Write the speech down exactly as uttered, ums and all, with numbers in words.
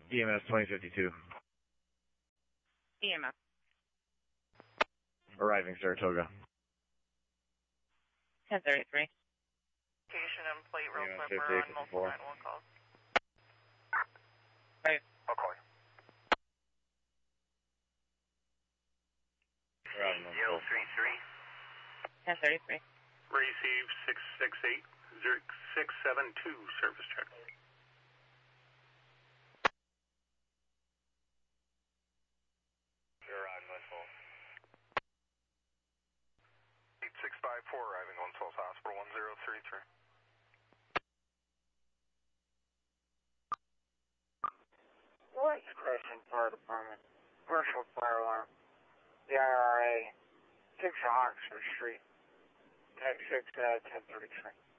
E M S twenty fifty-two. E M S. Arriving Saratoga. ten thirty-three. Location and plate real E M S quick. We're on multiple fifty-eight fifty-four. nine one calls. Right. I'll call you. zero three three. ten thirty-three. Receive six six eight zero six seven two service check. You're on Munsell. eight six five four arriving on Souls Hospital one zero three three. West Crescent Fire Department. Commercial fire alarm. The I R A. six Oxford Street. Tech six uh, ten thirty-three.